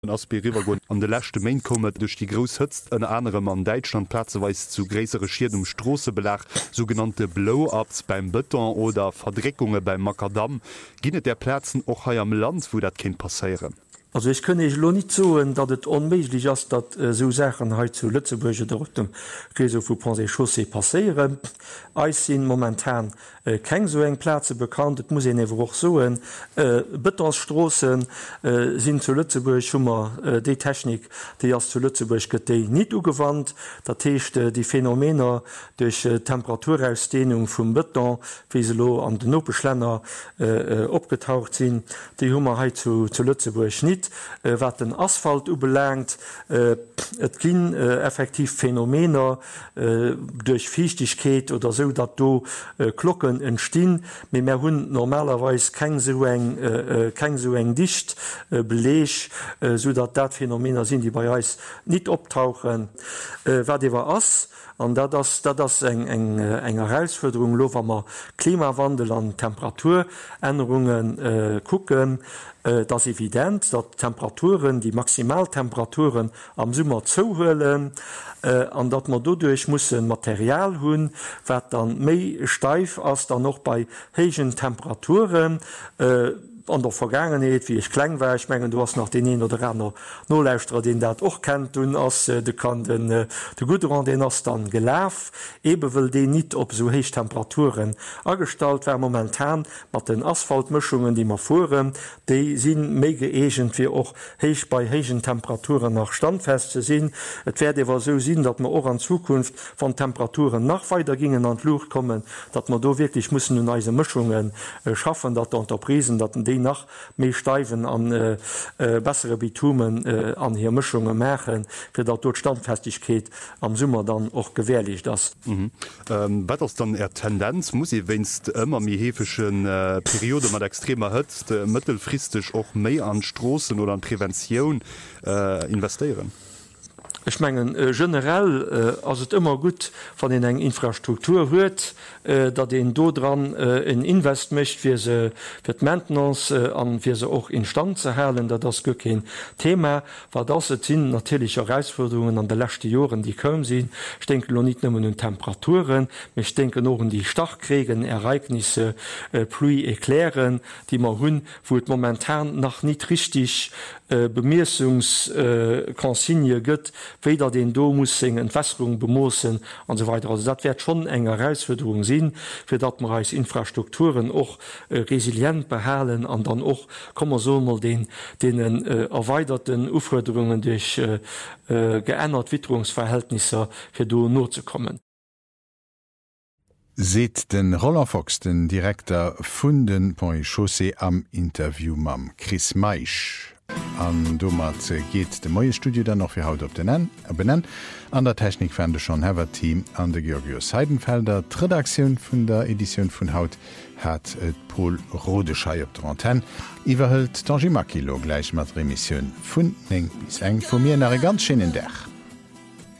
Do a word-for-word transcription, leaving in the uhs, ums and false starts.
Aspiriwer an de lächte Main kommet duch die Gros hëtzt en anderem an Deitschland plazeweis zu gräsere Schiert um Strossebelag, sogenannte Blow-ups beim Beton oder Verdreckunge beim Makadam, ginnet der Plätzen och ha am Land, wo dat kind passerieren. Also ich könne ich lo nicht so, dat het onmeiglich ist, dat äh, so Sachen he zu Lützeburger der dem Reso vu Pensée Chaussee passieren. Eis sind momentan äh, keng so eng Plätze bekannt, et muss iwwer och soen. Äh, Bëtterstrossen äh, sind zu Lützeburg schummer äh, die Technik, die as zu Lützeburg gët nicht ugewandt, dat techte äh, die Phänomener durch äh, Temperaturausdehnung vum Beton, wie se lo an den Opeschlenner äh, opgetaucht sind, die Hummer he zu, zu Lützeburg nicht. Äh, wat den Asphalt ubelangt, äh, et ginn äh, effektiv Phänomener äh, durch Fichtigkeit oder so, dat do äh, Glocken entstehen, mit mehr hun normalerweise kein so eng äh, kein so eng dicht äh, beleg, äh, so dat dat Phänomener sind, die bei uns nicht optauchen. Äh, wat war ass? Und da das, da das eng eng eng Herausforderung lo wir Klimawandel an Temperaturänderungen äh, gucken, äh, das ist evident, dass Temperaturen, die Maximaltemperaturen am Sommer zuhöhlen, äh, an dat man dadurch muss Material hun, wat dann méi steif als dann noch bei hohen Temperaturen. Äh, an der Vergangenheit, wie ich klein war, ich mengen, du hast noch den einen oder anderen Noläusterer, den dat auch kennt, und als äh, du kann den, äh, der gute an den hast dann gelaf, eben will den nicht op so hohe Temperaturen angestalt werden momentan, mit den Asphaltmischungen, die wir fuhren, die sind mega agent wie auch hoch bei hohen Temperaturen nach standfest zu sind. Es werde aber so sein, dass wir auch in Zukunft von Temperaturen nach weiter gingen an die Luft kommen, dass wir da wirklich müssen in diese Mischungen äh, schaffen, dass die Unterprisen, dass die nach méi steifen an äh, äh, bessere Bitumen äh, an hier Mischungen machen, fir dat dort Standfestigkeit am Summer dann auch gewährlich das. Mhm. Ähm, wetters dann er Tendenz muss ich wennst immer mi hefeschen äh, Periode mat extremer hëtzt äh, mittelfristig auch méi an Strossen oder an Prävention äh, investieren. Ich mengen äh, generell äh, as het immer gut van den eng Infrastruktur huet, äh, dat den do dran äh, in Invest mecht fir se fir Maintenance äh, an fir se auch instand ze halen, dat das go kein Thema war das sinn natürliche Herausforderungen an de lechte Joren, die kom sinn. Ich denke lo nicht nëmmen hun Temperaturen, ich denke noch die Starkregen Ereignisse äh, pluie erklären, die man hunn, wo het momentan nach nicht richtig äh, Bemessungskonsigne äh, gëtt, weder den do muss Entwässerung bemossen und so weiter. Also dat wird schon enger Herausforderung sinn, für dat man als Infrastrukturen auch äh, resilient behalen an dann auch kann man so mal den den äh, erweiterten Aufforderungen durch äh, äh, geändert Witterungsverhältnisse für do nur zu kommen. Seht den Roland Fox, den Direktor vun den Pensée Chaussee am Interview mam Chris Meisch. An Dommer geht de moie Studio dann noch fir haut op den N benennen. An der Technik fände schon Hever Team an de Georgios Heidenfelder. Redaktion vun der Edition vun Haut hat et Pol Rodeschei op der Antenne. Iwerhëlt Tanji Makilo gleich mat Remissionioun vun eng bis eng vu mir en ganz schönen Dach.